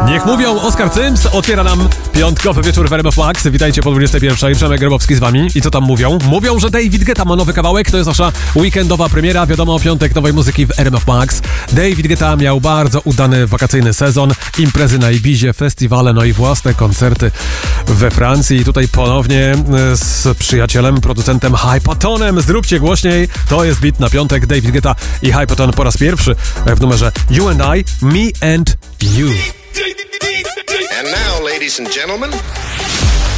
Niech mówią, Oskar Cyms otwiera nam piątkowy wieczór w RMF Max. Witajcie po 21. Przemek Grabowski z wami. I co tam mówią? Mówią, że David Guetta ma nowy kawałek. To jest nasza weekendowa premiera. Wiadomo, piątek nowej muzyki w RMF Max. David Guetta miał bardzo udany wakacyjny sezon. Imprezy na Ibizie, festiwale, no i własne koncerty we Francji. I tutaj ponownie z przyjacielem, producentem Hypatonem. Zróbcie głośniej. To jest beat na piątek. David Guetta i Hypaton po raz pierwszy w numerze You and I, Me and You. And now, ladies and gentlemen...